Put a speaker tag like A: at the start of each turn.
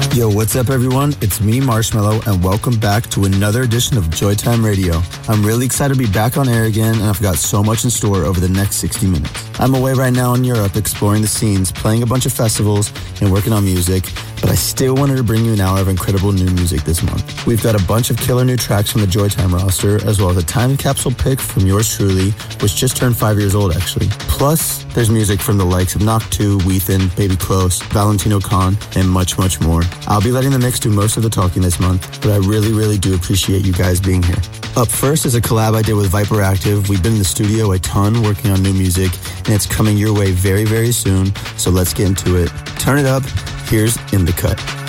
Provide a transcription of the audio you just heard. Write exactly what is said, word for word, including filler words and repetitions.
A: Yo, what's up everyone? It's me, Marshmello, and welcome back to another edition of Joytime Radio. I'm really excited to be back on air again, and I've got so much in store over the next sixty minutes. I'm away right now in Europe exploring the scenes, playing a bunch of festivals, and working on music, but I still wanted to bring you an hour of incredible new music this month. We've got a bunch of killer new tracks from the Joytime roster, as well as a time capsule pick from yours truly, which just turned five years old actually. Plus, there's music from the likes of Knock two, Weathen, Baby Close, Valentino Khan, and much, much more. I'll be letting the mix do most of the talking this month, but I really, really do appreciate you guys being here. Up first is a collab I did with Viper Active. We've been in the studio a ton working on new music, and it's coming your way very, very soon, so let's get into it. Turn it up. Here's In the Cut.